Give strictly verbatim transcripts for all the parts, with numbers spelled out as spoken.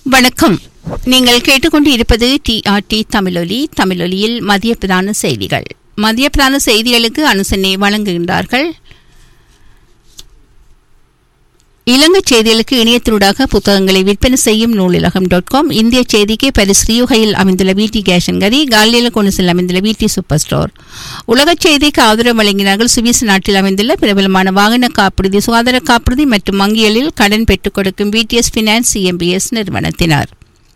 வணக்கம். நீங்கள் கேட்டுக்கொண்டு இருப்பது டிஆர்டி தமிழொலி. தமிழொலியில் மதிய பிரதான செய்திகள். மதிய பிரதான செய்திகளுக்கு அனுசரணை வழங்குகின்றார்கள் இலங்கை செய்திகளுக்கு இணையத்தினூடாக புத்தகங்களை விற்பனை செய்யும் நூலிலகம் டாட் காம். இந்திய செய்திக்கு பாரிஸ் ரியூகையில் அமைந்துள்ள வீட்டி கேஷன்கரி, காலியில கொண்டுசில் அமைந்துள்ள வீட்டி சூப்பர் ஸ்டோர். உலக செய்திக்கு ஆதரவு வழங்கினார்கள் சுவிஸ் நாட்டில் அமைந்துள்ள பிரபலமான வாகன காப்புறுதி, சுகாதார காப்புறுதி மற்றும் வங்கிகளில் கடன் பெற்றுக் கொடுக்கும் பிடிஎஸ் பினான்ஸ் சிஎம்பிஎஸ் நிறுவனத்தினர்.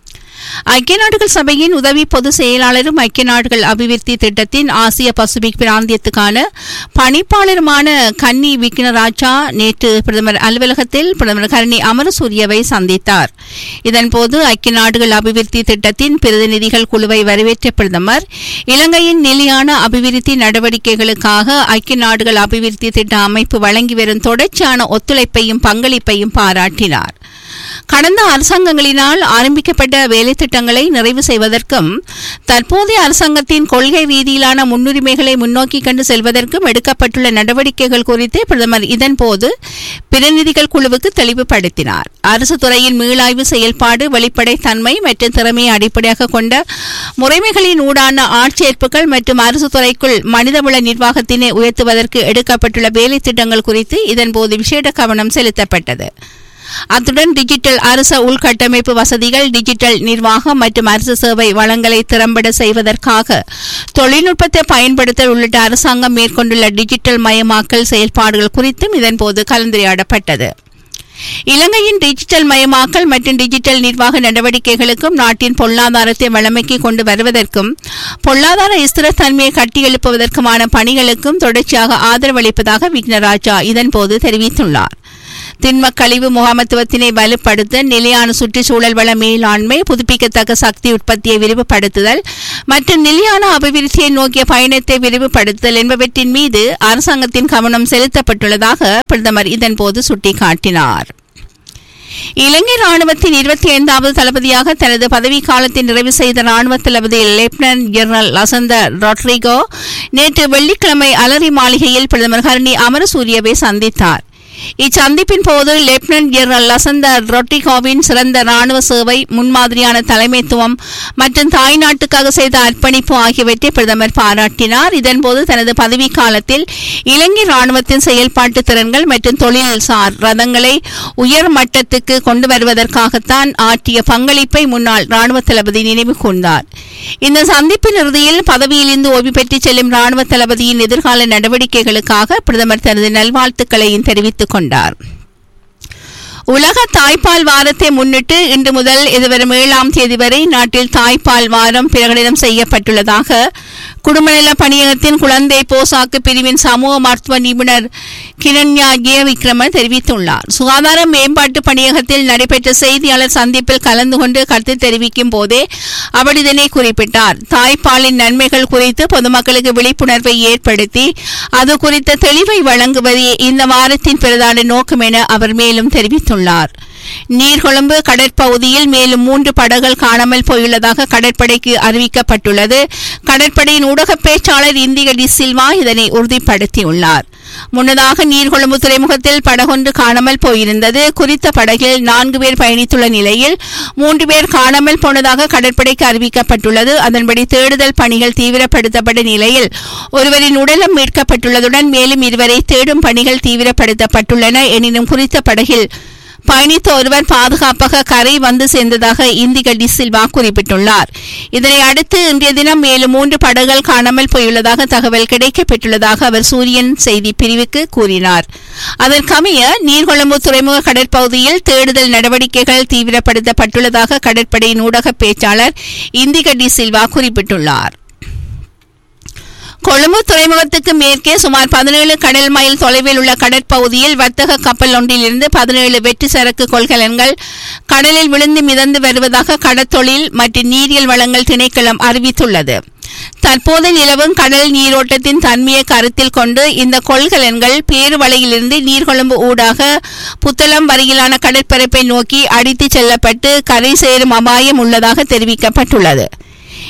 ஐக்கிய நாடுகள் சபையின் உதவி பொதுச் செயலாளரும் ஐக்கிய நாடுகள் அபிவிருத்தி திட்டத்தின் ஆசிய பசிபிக் பிராந்தியத்துக்கான பணிப்பாளருமான கன்னி விக்னராஜா நேற்று பிரதமர் அலுவலகத்தில் பிரதமர் கரணி அமரசூரியவை சந்தித்தார். இதன்போது ஐக்கிய நாடுகள் அபிவிருத்தி திட்டத்தின் பிரதிநிதிகள் குழுவை வரவேற்ற பிரதமர் இலங்கையின் நிலையான அபிவிருத்தி நடவடிக்கைகளுக்காக ஐக்கிய நாடுகள் அபிவிருத்தி திட்ட அமைப்பு வழங்கி வரும் தொடர்ச்சியான ஒத்துழைப்பையும் பங்களிப்பையும் பாராட்டினார். கடந்த அரசாங்கங்களினால் ஆரம்பிக்கப்பட்ட வேலை திட்டங்களை நிறைவு செய்வதற்கும் தற்போதைய அரசாங்கத்தின் கொள்கை ரீதியிலான முன்னுரிமைகளை முன்னோக்கி கொண்டு செல்வதற்கும் எடுக்கப்பட்டுள்ள நடவடிக்கைகள் குறித்து பிரதமர் இதன்போது பிரதிநிதிகள் குழுவுக்கு தெளிவுபடுத்தினார். அரசு துறையின் மீளாய்வு செயல்பாடு, வெளிப்படைத்தன்மை மற்றும் திறமையை அடிப்படையாக கொண்ட முறைமைகளின் ஊடான ஆட்சேர்ப்புகள் மற்றும் அரசு துறைக்குள் மனிதவள நிர்வாகத்தினை உயர்த்துவதற்கு எடுக்கப்பட்டுள்ள வேலை திட்டங்கள் குறித்து இதன்போது விசேட கவனம் செலுத்தப்பட்டது. அத்துடன் டிஜிட்டல் அரச உள்கட்டமைப்பு வசதிகள், டிஜிட்டல் நிர்வாகம் மற்றும் அரசு சேவை வளங்களை திறம்பட செய்வதற்காக தொழில்நுட்பத்தை பயன்படுத்தல் உள்ளிட்ட அரசாங்கம் மேற்கொண்டுள்ள டிஜிட்டல் மயமாக்கல் செயல்பாடுகள் குறித்தும் இதன்போது கலந்துரையாடப்பட்டது. இலங்கையின் டிஜிட்டல் மயமாக்கல் மற்றும் டிஜிட்டல் நிர்வாக நடவடிக்கைகளுக்கும் நாட்டின் பொருளாதாரத்தை வளமைக்கு கொண்டு வருவதற்கும் பொருளாதார ஸ்திரத்தன்மையை கட்டியெழுப்புவதற்குமான பணிகளுக்கும் தொடர்ச்சியாக ஆதரவளிப்பதாக விக்னராஜா இதன்போது தெரிவித்துள்ளார். திண்ம கழிவு முகாமத்துவத்தினை வலுப்படுத்த, நிலையான சுற்றுச்சூழல் வள மேலாண்மை, புதுப்பிக்கத்தக்க சக்தி உற்பத்தியை விரிவுபடுத்துதல் மற்றும் நிலையான அபிவிருத்தியை நோக்கிய பயணத்தை விரிவுபடுத்துதல் என்பவற்றின் மீது அரசாங்கத்தின் கவனம் செலுத்தப்பட்டுள்ளதாக பிரதமர் இதன்போது சுட்டிக்காட்டினார். இலங்கை ராணுவத்தின் இருபத்தி ஐந்தாவது தளபதியாக தனது பதவி காலத்தை நிறைவு செய்த ராணுவ தளபதி லெப்டினன்ட் ஜெனரல் லசந்த ரொட்ரிகோ நேற்று வெள்ளிக்கிழமை அலரி மாளிகையில் பிரதமர் கரணி அமரசூரியவை சந்தித்தார். இச்சந்திப்பின் போது லெப்டினன்ட் ஜெனரல் லசந்த ரொட்ரிகோவின் சிறந்த ராணுவ சேவை, முன்மாதிரியான தலைமைத்துவம் மற்றும் தாய்நாட்டுக்காக செய்த அர்ப்பணிப்பு ஆகியவற்றை பிரதமர் பாராட்டினார். இதன்போது தனது பதவி காலத்தில் இலங்கை ராணுவத்தின் செயல்பாட்டு திறன்கள் மற்றும் தொழில்சார் ரதங்களை உயர் மட்டத்துக்கு கொண்டு வருவதற்காகத்தான் ஆற்றிய பங்களிப்பை முன்னாள் ராணுவ தளபதி நினைவு கூர்ந்தார். இந்த சந்திப்பின் இறுதியில் பதவியிலிருந்து ஓய்வு பெற்று செல்லும் ராணுவ தளபதியின் எதிர்கால நடவடிக்கைகளுக்காக பிரதமர் தனது நல்வாழ்த்துக்களையும் தெரிவித்துக் கொண்டார். உலக தாய்ப்பால் வாரத்தை முன்னிட்டு இன்று முதல் எதிர்வரும் ஏழாம் தேதி வரை நாட்டில் தாய்ப்பால் வாரம் பிரகடனம் செய்யப்பட்டுள்ளதாக குடும்பநல பணியகத்தின் குழந்தை போசாக்கு பிரிவின் சமூக மருத்துவ நிபுணர் கிரண்யா ஜெயவிக்ரம தெரிவித்துள்ளார். சுகாதார மேம்பாட்டு பணியகத்தில் நடைபெற்ற செய்தியாளர் சந்திப்பில் கலந்து கொண்டு கருத்து தெரிவிக்கும் போதே அவர் இதனை குறிப்பிட்டார். தாய்ப்பாலின் நன்மைகள் குறித்து பொதுமக்களுக்கு விழிப்புணர்வை ஏற்படுத்தி அது குறித்த தெளிவை வழங்குவதே இந்த வாரத்தின் பிரதான நோக்கம் என அவர் மேலும் தெரிவித்துள்ளார். நீர்கொழும்பு கடற்பகுதியில் மேலும் மூன்று படகுகள் காணாமல் போயுள்ளதாக கடற்படைக்கு அறிவிக்கப்பட்டுள்ளது. கடற்படையின் ஊடக பேச்சாளர் இந்திக டி சில்வா இதனை உறுதிப்படுத்தியுள்ளார். முன்னதாக நீர்கொழும்பு துறைமுகத்தில் படகொன்று காணாமல் போயிருந்தது. குறித்த படகில் நான்கு பேர் பயணித்துள்ள நிலையில் மூன்று பேர் காணாமல் போனதாக கடற்படைக்கு அறிவிக்கப்பட்டுள்ளது. அதன்படி தேடுதல் பணிகள் தீவிரப்படுத்தப்பட்ட நிலையில் ஒருவரின் உடலம் மீட்கப்பட்டுள்ளதுடன் மேலும் இருவரை தேடும் பணிகள் தீவிரப்படுத்தப்பட்டுள்ளன. எனினும் குறித்த படகில் பயணித்த ஒருவர் பாதுகாப்பாக கரை வந்து சேர்ந்ததாக இந்திக டி சில்வா குறிப்பிட்டுள்ளார். இதனை அடுத்து இன்றைய தினம் மேலும் மூன்று படகுகள் காணாமல் போயுள்ளதாக தகவல் கிடைக்கப்பெற்றுள்ளதாக அவர் சூரியன் செய்தி பிரிவுக்கு கூறினார். அதற்கமைய நீர்கொழும்பு துறைமுக கடற்பகுதியில் தேடுதல் நடவடிக்கைகள் தீவிரப்படுத்தப்பட்டுள்ளதாக கடற்படையின் ஊடக பேச்சாளர் இந்திக டி சில்வா குறிப்பிட்டுள்ளார். கொழும்பு துறைமுகத்துக்கு மேற்கே சுமார் பதினேழு கடல் மைல் தொலைவில் உள்ள கடற்பகுதியில் வர்த்தக கப்பல் ஒன்றிலிருந்து பதினேழு வெற்றி சரக்கு கொள்கலன்கள் கடலில் விழுந்து மிதந்து வருவதாக கடற்தொழில் மற்றும் நீரியல் வளங்கள் திணைக்களம் அறிவித்துள்ளது. தற்போது நிலவும் கடல் நீரோட்டத்தின் தன்மையை கருத்தில் கொண்டு இந்த கொள்கலன்கள் பேருவளையிலிருந்து நீர்கொழும்பு ஊடாக புத்தளம் வரையிலான கடற்பரப்பை நோக்கி அடித்துச் செல்லப்பட்டு கரை சேரும் அபாயம் உள்ளதாக தெரிவிக்கப்பட்டுள்ளது.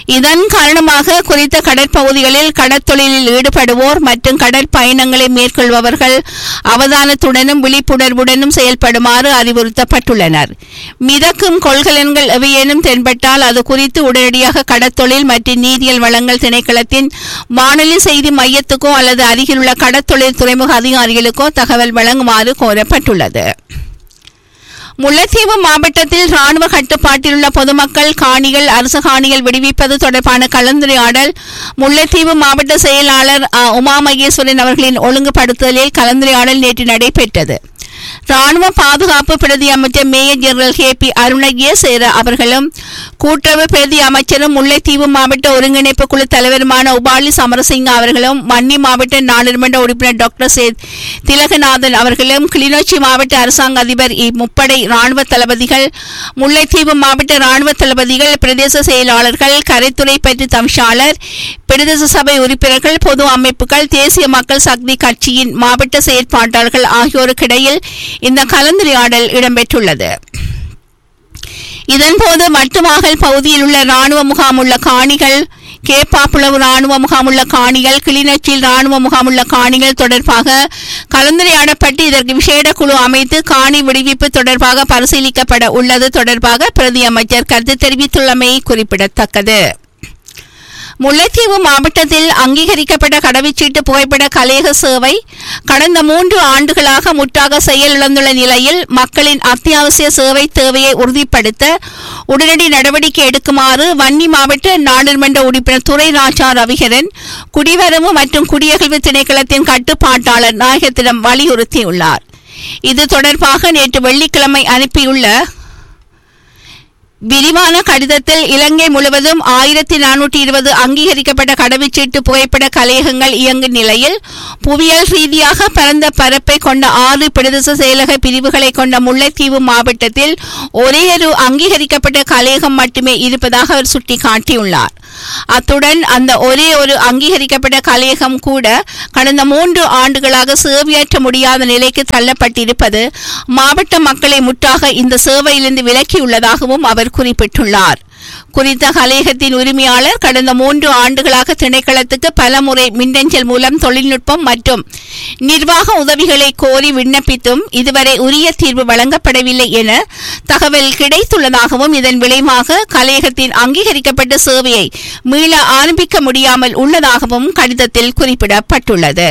இதன் காரணமாக குறித்த கடற்பகுதிகளில் கடற்தொழிலில் ஈடுபடுவோர் மற்றும் கடற்பயணங்களை மேற்கொள்பவர்கள் அவதானத்துடனும் விழிப்புணர்வுடனும் செயல்படுமாறு அறிவுறுத்தப்பட்டுள்ளனர். மிதக்கும் கொள்கலன்கள் எவையேனும் தென்பட்டால் அது குறித்து உடனடியாக கடற்தொழில் மற்றும் நீரியல் வளங்கள் திணைக்களத்தின் வானொலி செய்தி மையத்துக்கோ அல்லது அருகிலுள்ள கடற்தொழில் துறைமுக அதிகாரிகளுக்கோ தகவல் வழங்குமாறு கோரப்பட்டுள்ளது. முல்லைத்தீவு மாவட்டத்தில் ராணுவ கட்டுப்பாட்டில் உள்ள பொதுமக்கள் காணிகள் அரசு காணிகள் விடுவிப்பது தொடர்பான கலந்துரையாடல் முல்லைத்தீவு மாவட்ட செயலாளர் உமா மகேஸ்வரன் அவர்களின் ஒழுங்குபடுத்துதலில் கலந்துரையாடல் நேற்று நடைபெற்றது. ராணுவ பாதுகாப்பு பிரதி அமைச்சர் மேயர் ஜெனரல் கே பி அருணகிய சேர அவர்களும் கூட்டுறவு பிரதி அமைச்சரும் முல்லைத்தீவு மாவட்ட ஒருங்கிணைப்பு குழு தலைவருமான உபாலி சமரசிங்க அவர்களும் வன்னி மாவட்ட நாடாளுமன்ற உறுப்பினர் டாக்டர் சே திலகநாதன் அவர்களும் கிளிநொச்சி மாவட்ட அரசாங்க அதிபர் முப்படை ராணுவ தளபதிகள் முல்லைத்தீவு மாவட்ட ராணுவ தளபதிகள் பிரதேச செயலாளர்கள் கரைத்துறை பற்றி தவிசாளர் பிரதேச சபை உறுப்பினர்கள் பொது அமைப்புகள் தேசிய மக்கள் சக்தி கட்சியின் மாவட்ட செயற்பாட்டாளர்கள் ஆகியோருக்கிடையில் இந்த கலந்துரையாடல் இடம்பெற்றுள்ளது. இதன்போது மட்டுமாகல் பகுதியில் உள்ள ராணுவ முகாம் உள்ள காணிகள் கேப்பாப்புலவு ராணுவ முகாமுள்ள காணிகள் கிளிநொச்சியில் ராணுவ முகாமுள்ள காணிகள் தொடர்பாக கலந்துரையாடப்பட்டு இதற்கு விசேட குழு அமைத்து காணி விடுவிப்பு தொடர்பாக பரிசீலிக்கப்பட உள்ளது தொடர்பாக பிரதி அமைச்சர் கருத்து தெரிவித்துள்ளமை குறிப்பிடத்தக்கது. முல்லைத்தீவு மாவட்டத்தில் அங்கீகரிக்கப்பட்ட கடவுச்சீட்டு புகைப்பட கலையக சேவை கடந்த மூன்று ஆண்டுகளாக முற்றாக செயலிழந்துள்ள நிலையில் மக்களின் அத்தியாவசிய சேவை தேவையை உறுதிப்படுத்த உடனடி நடவடிக்கை எடுக்குமாறு வன்னி மாவட்ட நாடாளுமன்ற உறுப்பினர் துரை ராஜா ரவிகரன் குடிவரவு மற்றும் குடியகழ்வு திணைக்களத்தின் கட்டுப்பாட்டாளர் நாயகத்திடம் வலியுறுத்தியுள்ளார். இது தொடர்பாக நேற்று வெள்ளிக்கிழமை அனுப்பியுள்ள விரிவான கடிதத்தில் இலங்கை முழுவதும் ஆயிரத்தி நானூற்றி இருபது அங்கீகரிக்கப்பட்ட கடவுச்சீட்டு புகைப்பட கலையகங்கள் இயங்கும் நிலையில் புவியியல் ரீதியாக பரந்த பரப்பை கொண்ட ஆறு பிரதேச செயலக பிரிவுகளை கொண்ட முல்லைத்தீவு மாவட்டத்தில் ஒரே ஒரு அங்கீகரிக்கப்பட்ட கலையகம் மட்டுமே இருப்பதாக அவர் சுட்டிக்காட்டியுள்ளார். அத்துடன் அந்த ஒரே ஒரு அங்கீகரிக்கப்பட்ட கலையகம் கூட கடந்த மூன்று ஆண்டுகளாக சேவையாற்ற முடியாத நிலைக்கு தள்ளப்பட்டிருப்பது மாவட்ட மக்களை முற்றாக இந்த சேவையிலிருந்து விலக்கியுள்ளதாகவும் அவர் குறிப்பிட்டுள்ளார். குறித்த கலையகத்தின் உரிமையாளர் கடந்த மூன்று ஆண்டுகளாக திணைக்களத்துக்கு பல முறை மின்னஞ்சல் மூலம் தொழில்நுட்பம் மற்றும் நிர்வாக உதவிகளை கோரி விண்ணப்பித்தும் இதுவரை உரிய தீர்வு வழங்கப்படவில்லை என தகவல் கிடைத்துள்ளதாகவும் இதன் விளைவாக கலையகத்தின் அங்கீகரிக்கப்பட்ட சேவையை மீள ஆரம்பிக்க முடியாமல் உள்ளதாகவும் கடிதத்தில் குறிப்பிடப்பட்டுள்ளது.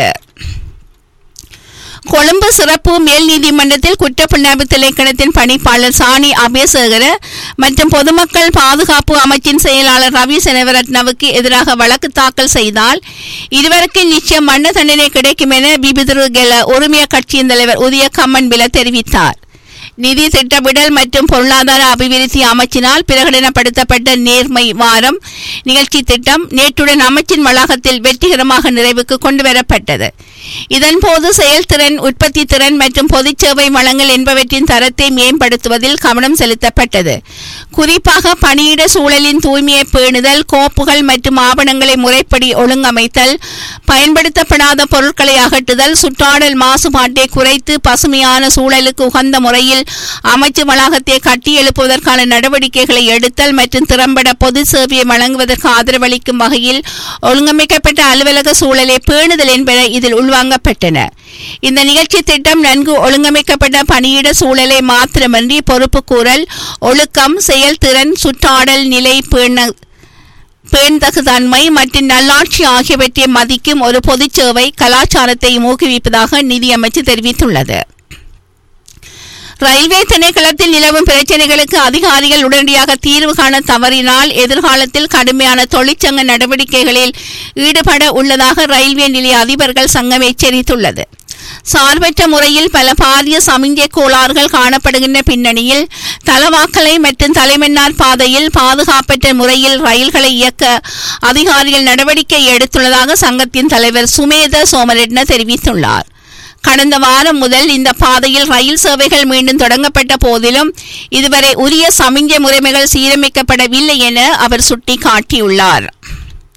கொழும்பு சிறப்பு மேல் நீதிமன்றத்தில் குற்றப்புலனாய்வு திணைக்களத்தின் பணிப்பாளர் சாணி அபேசகர மற்றும் பொதுமக்கள் பாதுகாப்பு அமைச்சின் செயலாளர் ரவி செனவரட்னவுக்கு எதிராக வழக்கு தாக்கல் செய்தால் இருவருக்கு நிச்சயம் மரண தண்டனை கிடைக்கும் என பிபிதுரு கெல உரிமைய கட்சியின் தலைவர் உதய கம்மன்பில தெரிவித்தார். நிதி திட்டமிடல் மற்றும் பொருளாதார அபிவிருத்தி அமைச்சினால் பிரகடனப்படுத்தப்பட்ட நேர்மை வாரம் நிகழ்ச்சி திட்டம் நேற்றுடன் அமைச்சின் வளாகத்தில் வெற்றிகரமாக நிறைவுக்கு கொண்டுவரப்பட்டது. இதன்போது செயல்திறன் உற்பத்தி திறன் மற்றும் பொதுச் சேவை வழங்கல் என்பவற்றின் தரத்தை மேம்படுத்துவதில் கவனம் செலுத்தப்பட்டது. குறிப்பாக பணியிட சூழலின் தூய்மையை பேணுதல், கோப்புகள் மற்றும் ஆவணங்களை முறைப்படி ஒழுங்கமைத்தல், பயன்படுத்தப்படாத பொருட்களை அகற்றுதல், சுற்றாடல் மாசுபாட்டை குறைத்து பசுமையான சூழலுக்கு உகந்த முறையில் அமைச்சு வளாகத்தை கட்டியெழுப்புவதற்கான நடவடிக்கைகளை எடுத்தல் மற்றும் திறம்பட பொது சேவையை வழங்குவதற்கு ஆதரவளிக்கும் வகையில் ஒழுங்கமைக்கப்பட்ட அலுவலக சூழலை பேணுதல் என்பன இதில் உள்வாங்கப்பட்டன. இந்த நிகழ்ச்சி திட்டம் நன்கு ஒழுங்கமைக்கப்பட்ட பணியிட சூழலை மாத்திரமன்றி பொறுப்புக்கூறல், ஒழுக்கம், செயல்திறன், சுற்றாடல் நிலை பேண பேண்தகுதன்மை மற்றும் நல்லாட்சி ஆகியவற்றை மதிக்கும் ஒரு பொதுச் சேவை கலாச்சாரத்தை ஊக்குவிப்பதாக நிதியமைச்சு தெரிவித்துள்ளது. ரயில்வே திணைக்களத்தில் நிலவும் பிரச்சினைகளுக்கு அதிகாரிகள் உடனடியாக தீர்வு காண தவறினால் எதிர்காலத்தில் கடுமையான தொழிற்சங்க நடவடிக்கைகளில் ஈடுபட உள்ளதாக ரயில்வே நிலைய அதிபர்கள் சங்கம் எச்சரித்துள்ளது. சார்பற்ற முறையில் பல பாரிய சமிஞ்சை கோளாறுகள் காணப்படுகின்ற பின்னணியில் தலவாக்கலை மற்றும் தலைமன்னார் பாதையில் பாதுகாப்பற்ற முறையில் ரயில்களை இயக்க அதிகாரிகள் நடவடிக்கை எடுத்துள்ளதாக சங்கத்தின் தலைவர் சுமேத சோமரெட்ன தெரிவித்துள்ளார். கடந்த வாரம் முதல் இந்த பாதையில் ரயில் சேவைகள் மீண்டும் தொடங்கப்பட்ட போதிலும் இதுவரை உரிய சமிஞ்சை முறைமைகள் சீரமைக்கப்படவில்லை என அவர் சுட்டிக்காட்டியுள்ளார்.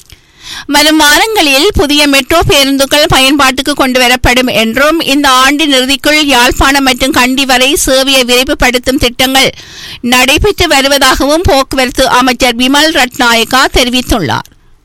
வரும் வாரங்களில் புதிய மெட்ரோ பேருந்துகள் பயன்பாட்டுக்கு கொண்டு வரப்படும் என்றும் இந்த ஆண்டின் இறுதிக்குள் யாழ்ப்பாணம் மற்றும் கண்டி வரை சேவையை விரைவுபடுத்தும் திட்டங்கள் நடைபெற்று வருவதாகவும் போக்குவரத்து அமைச்சர் விமல் ரட்நாயக்கா தெரிவித்துள்ளார்.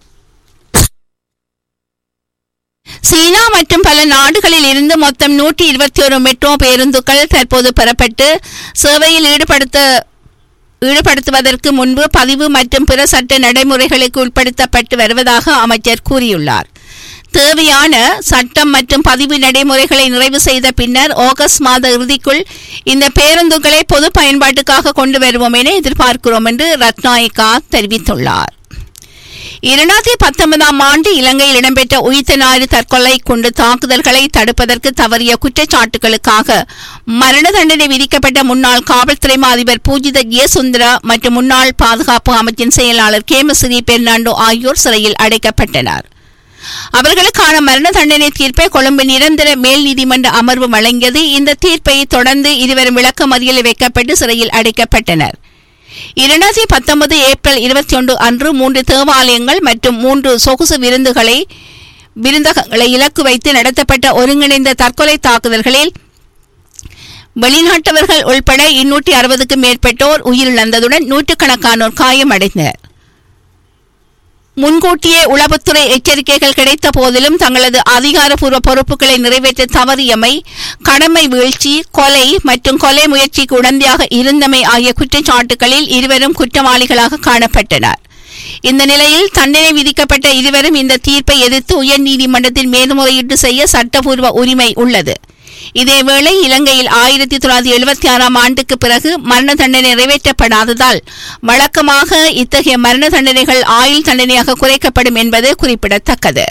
சீனா மற்றும் பல நாடுகளில் இருந்து மொத்தம் நூற்றி இருபத்தி ஒரு மெட்ரோ பேருந்துகள் தற்போது பெறப்பட்டு சேவையில் ஈடுபடுத்த ஈடுபடுத்துவதற்கு முன்பு பதிவு மற்றும் பிற சட்ட நடைமுறைகளுக்கு உட்படுத்தப்பட்டு வருவதாக அமைச்சர் கூறியுள்ளார். தேவையான சட்டம் மற்றும் பதிவு நடைமுறைகளை நிறைவு செய்த பின்னர் ஆகஸ்ட் மாத இறுதிக்குள் இந்த பேருந்துகளை பொது பயன்பாட்டுக்காக கொண்டு வருவோம் என எதிர்பார்க்கிறோம் என்று ரத்நாயக்கா தெரிவித்துள்ளார். இரண்டாயிரத்தி பத்தொன்பதாம் ஆண்டு இலங்கையில் இடம்பெற்ற உயிர்த்த ஞாயிறு தற்கொலை குண்டு தாக்குதல்களை தடுப்பதற்கு தவறிய குற்றச்சாட்டுகளுக்காக மரண தண்டனை விதிக்கப்பட்ட முன்னாள் காவல்துறை அதிபர் பூஜித ஜெயசுந்தரா மற்றும் முன்னாள் பாதுகாப்பு அமைச்சின் செயலாளர் கேமஸ்ரீ பெர்னாண்டோ ஆகியோர் சிறையில் அடைக்கப்பட்டனர். அவர்களுக்கான மரண தண்டனை தீர்ப்பை கொழும்பு நிரந்தர மேல் நீதிமன்ற அமர்வு வழங்கியது. இந்த தீர்ப்பை தொடர்ந்து இருவரும் விளக்கமறியலில் வைக்கப்பட்டு சிறையில் அடைக்கப்பட்டனர். இரண்டாயிரத்தி பத்தொன்பது ஏப்ரல் இருபத்தி ஒன்று அன்று மூன்று தேவாலயங்கள் மற்றும் மூன்று சொகுசு விருந்துகளை விருந்தகங்களை இலக்கு வைத்து நடத்தப்பட்ட ஒருங்கிணைந்த தற்கொலை தாக்குதல்களில் வெளிநாட்டவர்கள் உள்பட இருநூற்றி அறுபதுக்கும் மேற்பட்டோர் உயிரிழந்ததுடன் நூற்றுக்கணக்கானோர் காயமடைந்தனர். முன்கூட்டியே உளவுத்துறை எச்சரிக்கைகள் கிடைத்த போதிலும் தங்களது அதிகாரப்பூர்வ பொறுப்புகளை நிறைவேற்ற தவறியமை, கடமை வீழ்ச்சி, கொலை மற்றும் கொலை முயற்சிக்கு உடந்தையாக இருந்தமை ஆகிய குற்றச்சாட்டுகளில் இருவரும் குற்றவாளிகளாக காணப்பட்டனர். இந்த நிலையில் தண்டனை விதிக்கப்பட்ட இருவரும் இந்த தீர்ப்பை எதிர்த்து உயர்நீதிமன்றத்தில் மேல்முறையீட்டு செய்ய சட்டப்பூர்வ உரிமை உள்ளது. இதேவேளை இலங்கையில் ஆயிரத்தி தொள்ளாயிரத்தி எழுபத்தி ஆறாம் ஆண்டுக்கு பிறகு மரண தண்டனை நிறைவேற்றப்படாததால் வழக்கமாக இத்தகைய மரண தண்டனைகள் ஆயுள் தண்டனையாக குறைக்கப்படும் என்பது குறிப்பிடத்தக்கது.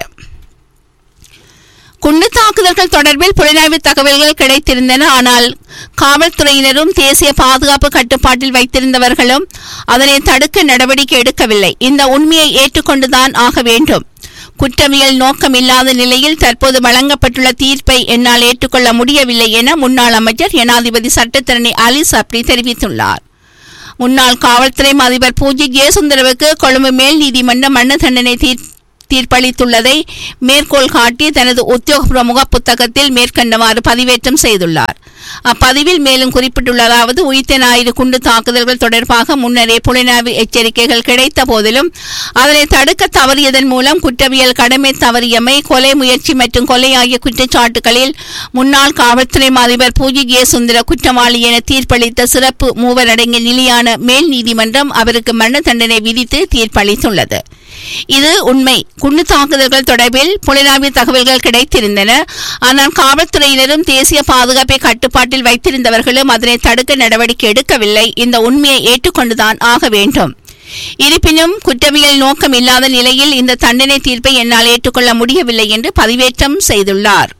குண்டு தாக்குதல்கள் தொடர்பில் புலனாய்வு தகவல்கள் கிடைத்திருந்தன. ஆனால் காவல்துறையினரும் தேசிய பாதுகாப்பு கட்டுப்பாட்டில் வைத்திருந்தவர்களும் அதனை தடுக்க நடவடிக்கை எடுக்கவில்லை. இந்த உண்மையை ஏற்றுக்கொண்டுதான் ஆக வேண்டும். குற்றவியல் நோக்கம் இல்லாத நிலையில் தற்போது வழங்கப்பட்டுள்ள தீர்ப்பை என்னால் ஏற்றுக்கொள்ள முடியவில்லை என முன்னாள் அமைச்சர் ஜனாதிபதி சட்டத்தரணி அலி சப்ரி தெரிவித்துள்ளார். முன்னாள் காவல்துறை அதிபர் பூஜி ஜெயசுந்தரவுக்கு கொழும்பு மேல் நீதிமன்றம் மரண தண்டனை தீர்ப்பளித்துள்ளதை மேற்கோள் காட்டி தனது உத்தியோகபூர்வ முகப்புத்தகத்தில் மேற்கண்டவாறு பதிவேற்றம் செய்துள்ளார். அப்பதிவில் மேலும் குறிப்பிட்டுள்ளதாவது, உயிர்த்த ஞாயிறு குண்டு தாக்குதல்கள் தொடர்பாக முன்னரே புலனாய்வு எச்சரிக்கைகள் கிடைத்த போதிலும் அதனை தடுக்க தவறியதன் மூலம் குற்றவியல் கடமை தவறியமை, கொலை முயற்சி மற்றும் கொலை ஆகிய குற்றச்சாட்டுகளில் முன்னாள் காவல்துறை அதிபர் பூஜி ஜெயசுந்தர குற்றவாளி என தீர்ப்பளித்த சிறப்பு மூவர் அடங்கிய நிலையான மேல் நீதிமன்றம் அவருக்கு மரண தண்டனை விதித்து தீர்ப்பளித்துள்ளது. இது உண்மை. குண்டு தாக்குதல்கள் தொடர்பில் புலனாய்வு தகவல்கள் கிடைத்திருந்தன. ஆனால் காவல்துறையினரும் தேசிய பாதுகாப்பை கட்டுப்பாட்டில் வைத்திருந்தவர்களும் அதனை தடுக்க நடவடிக்கை எடுக்கவில்லை. இந்த உண்மையை ஏற்றுக்கொண்டுதான் ஆக வேண்டும். இருப்பினும் குற்றவியல் நோக்கம் இல்லாத நிலையில் இந்த தண்டனை தீர்ப்பை என்னால் ஏற்றுக்கொள்ள முடியவில்லை என்று பதிவேற்றம் செய்துள்ளார்.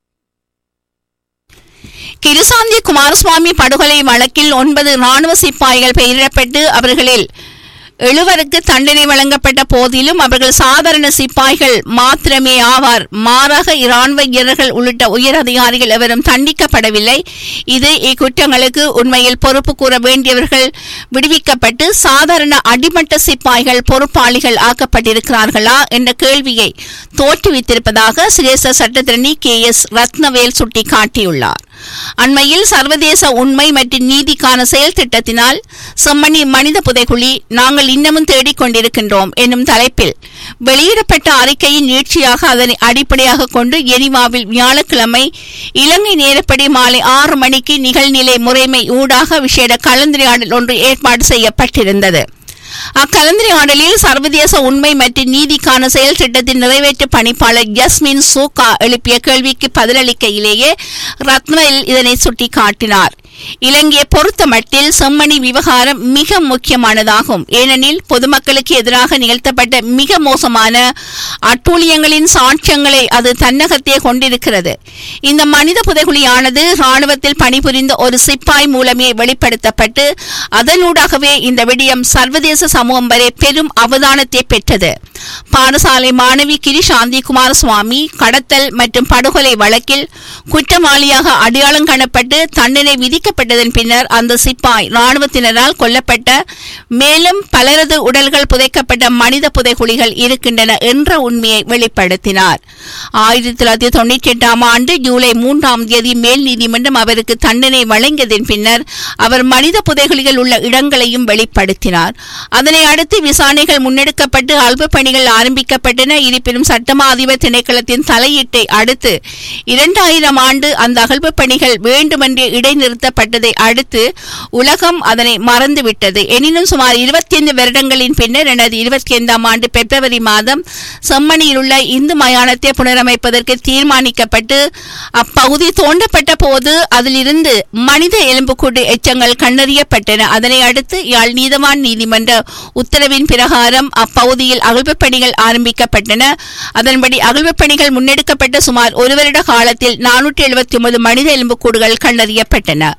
கிருசாந்தி குமாரசுவாமி படுகொலை வழக்கில் ஒன்பது ராணுவ சிப்பாய்கள் பெயரிடப்பட்டு அவர்களில் எழுவருக்கு தண்டனை வழங்கப்பட்ட போதிலும் அவர்கள் சாதாரண சிப்பாய்கள் மாத்திரமே ஆவார். மாறாக இராணுவ வீரர்கள் உள்ளிட்ட உயர் அதிகாரிகள் எவரும் தண்டிக்கப்படவில்லை. இது இக்குற்றங்களுக்கு உண்மையில் பொறுப்பு கூற வேண்டியவர்கள் விடுவிக்கப்பட்டு சாதாரண அடிமட்ட சிப்பாய்கள் பொறுப்பாளிகள் ஆக்கப்பட்டிருக்கிறார்களா என்ற கேள்வியை தோற்றுவித்திருப்பதாக சிரேஷ்ட சட்டத்தரணி கே எஸ் ரத்னவேல் சுட்டிக்காட்டியுள்ளார். அண்மையில் சர்வதேச உண்மை மற்றும் நீதிக்கான செயல் திட்டத்தினால் செம்மணி மனித புதைகுழி நாங்கள் இன்னமும் தேடிக் கொண்டிருக்கின்றோம் என்னும் தலைப்பில் வெளியிடப்பட்ட அறிக்கையின் நீட்சியாக அதனை அடிப்படையாக கொண்டு எரிவாவில் வியாழக்கிழமை இலங்கை நேரப்படி மாலை ஆறு மணிக்கு நிகழ்நிலை முறைமை ஊடாக விசேட கலந்துரையாடல் ஒன்று ஏற்பாடு செய்யப்பட்டிருந்தது. அக்கலந்துரையாடலில் சர்வதேச உண்மை மற்றும் நீதிக்கான செயல் திட்டத்தின் நிறைவேற்று பணிப்பாளர் ஜஸ்மின் சூகா எழுப்பிய கேள்விக்கு பதிலளிக்கையிலேயே ரத்னவேல் இதனை சுட்டிக்காட்டினார். இலங்கையை பொறுத்தமட்டில் செம்மணி விவகாரம் மிக முக்கியமானதாகும். ஏனெனில் பொதுமக்களுக்கு எதிராக நிகழ்த்தப்பட்ட மிக மோசமான அட்டூழியங்களின் சாட்சியங்களை அது தன்னகத்தே கொண்டிருக்கிறது. இந்த மனித புதைகுழியானது இராணுவத்தில் பணிபுரிந்த ஒரு சிப்பாய் மூலமே வெளிப்படுத்தப்பட்டு அதனூடாகவே இந்த விடயம் சர்வதேச சமூகம் வரை பெரும் அவதானத்தை பெற்றது. பாடசாலை மாணவி கிரிசாந்தி குமாரசுவாமி கடத்தல் மற்றும் படுகொலை வழக்கில் குற்றவாளியாக அடையாளம் காணப்பட்டு தண்டனை விதிக்க புதைக்கப்பட்டதன் பின்னர் அந்த சிப்பாய் இராணுவத்தினரால் கொல்லப்பட்ட மேலும் பலரது உடல்கள் புதைக்கப்பட்ட மனித புதைகுழிகள் இருக்கின்றன என்ற உண்மையை வெளிப்படுத்தினார். ஆயிரத்தி தொள்ளாயிரத்தி தொண்ணூற்றி எட்டாம் ஆண்டு ஜூலை மூன்றாம் தேதி மேல் நீதிமன்றம் அவருக்கு தண்டனை வழங்கியதன் பின்னர் அவர் மனித புதைகுழிகள் உள்ள இடங்களையும் வெளிப்படுத்தினார். அதனை அடுத்து விசாரணைகள் முன்னெடுக்கப்பட்டு அல்ப பணிகள் ஆரம்பிக்கப்பட்டன. இருப்பினும் சட்டமா அதிபர் திணைக்களத்தின் தலையீட்டை அடுத்து இரண்டாயிரம் ஆண்டு அந்த அகழ்வு பணிகள் வேண்டுமென்றே இடைநிறுத்தப்பட்டதை அடுத்து உலகம் அதனை மறந்துவிட்டது. எனினும் சுமார் இருபத்தி ஐந்து வருடங்களின் பின்னர் இரண்டாயிரத்தி இருபத்தி ஐந்தாம் ஆண்டு பிப்ரவரி மாதம் செம்மணியில் உள்ள இந்து மயானத்தை புனரமைப்பதற்கு தீர்மானிக்கப்பட்டு அப்பகுதி தோண்டப்பட்ட போது அதிலிருந்து மனித எலும்புக்கூடு எச்சங்கள் கண்டறியப்பட்டன. அதனை அடுத்து யாழ் நீதவான் நீதிமன்ற உத்தரவின் பிரகாரம் அப்பகுதியில் அகழ்வு பணிகள் ஆரம்பிக்கப்பட்டன. அதன்படி அகழ்வு பணிகள் முன்னெடுக்கப்பட்ட சுமார் ஒரு வருட காலத்தில் நானூற்றி எழுபத்தி ஒன்பது மனித எலும்புக்கூடுகள் கண்டறியப்பட்டன.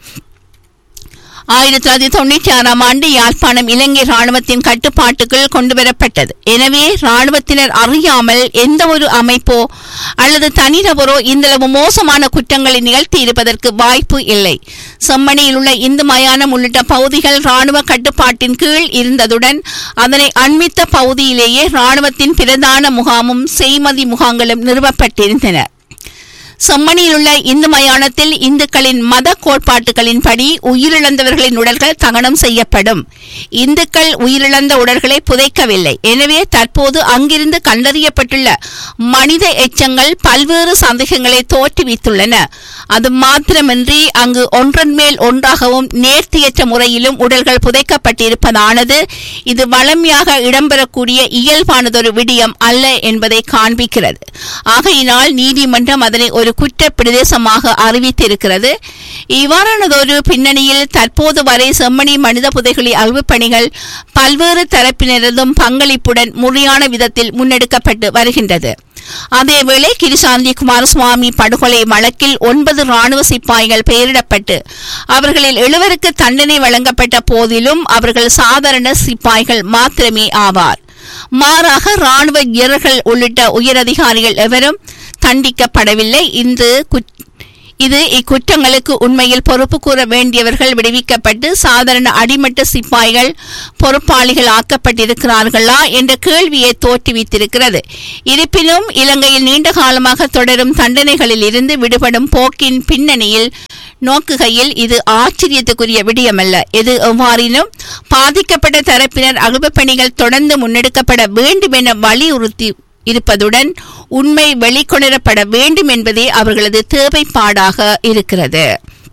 ஆயிரத்தி தொள்ளாயிரத்தி தொண்ணூற்றி ஆறாம் ஆண்டு யாழ்ப்பாணம் இலங்கை இராணுவத்தின் கட்டுப்பாட்டுக்குள் கொண்டுவரப்பட்டது. எனவே இராணுவத்தினர் அறியாமல் எந்த ஒரு அமைப்போ அல்லது தனிநபரோ இந்தளவு மோசமான குற்றங்களை நிகழ்த்தி இருப்பதற்கு வாய்ப்பு இல்லை. செம்மணியில் உள்ள இந்து மயானம் உள்ளிட்ட பகுதிகள் இராணுவ கட்டுப்பாட்டின் கீழ் இருந்ததுடன் அதனை அண்மித்த பகுதியிலேயே இராணுவத்தின் பிரதான முகாமும் செய்மதி முகாம்களும் நிறுவப்பட்டிருந்தன. செம்மணியில் உள்ள இந்து மயானத்தில் இந்துக்களின் மத கோட்பாட்டுகளின்படி உயிரிழந்தவர்களின் உடல்கள் தகனம் செய்யப்படும். இந்துக்கள் உயிரிழந்த உடல்களை புதைக்கவில்லை. எனவே தற்போது அங்கிருந்து கண்டறியப்பட்டுள்ள மனித எச்சங்கள் பல்வேறு சந்தேகங்களை தோற்றுவித்துள்ளன. அது மாத்திரமின்றி அங்கு ஒன்றன் மேல் ஒன்றாகவும் நேர்த்தியற்ற முறையிலும் உடல்கள் புதைக்கப்பட்டிருப்பதானது இது வளமையாக இடம்பெறக்கூடிய இயல்பானதொரு விடயம் அல்ல என்பதை காண்பிக்கிறது. ஆகையினால் நீதிமன்றம் அதனை ஒரு குற்ற பிரதேசமாக அறிவித்திருக்கிறது. இவ்வாறானதொரு பின்னணியில் தற்போது வரை செம்மணி மனித புதைகுழி அகழ்வு பணிகள் பல்வேறு தரப்பினரதும் பங்களிப்புடன் முறையான விதத்தில் முன்னெடுக்கப்பட்டு வருகின்றது. அதேவேளை கிரிசாந்தி குமாரசுவாமி படுகொலை வழக்கில் ஒன்பது ராணுவ சிப்பாய்கள் பெயரிடப்பட்டு அவர்களில் எழுவருக்கு தண்டனை வழங்கப்பட்ட போதிலும் அவர்கள் சாதாரண சிப்பாய்கள் மாத்திரமே ஆவார். மாறாக ராணுவ வீரர்கள் உள்ளிட்ட உயரதிகாரிகள் எவரும் தண்டிக்கப்படவில்லை. இந்த இது இக்குற்றங்களுக்கு உண்மையில் பொறுப்பு கூற வேண்டியவர்கள் விடுவிக்கப்பட்டு சாதாரண அடிமட்ட சிப்பாய்கள் பொறுப்பாளிகள் ஆக்கப்பட்டிருக்கிறார்களா என்ற கேள்வியை தோற்றுவித்திருக்கிறது. இருப்பினும் இலங்கையில் நீண்ட காலமாக தொடரும் தண்டனைகளில் இருந்து விடுபடும் போக்கின் பின்னணியில் நோக்குகையில் இது ஆச்சரியத்துக்குரிய விடயமல்ல. எது எவ்வாறினும் பாதிக்கப்பட்ட தரப்பினர் அகழ்வு பணிகள் தொடர்ந்து முன்னெடுக்கப்பட வேண்டும் என வலியுறுத்தி இருப்பதுடன் உண்மை வெளிக்கொணரப்பட வேண்டும் என்பதே அவர்களது தேவைப்பாடாக இருக்கிறது.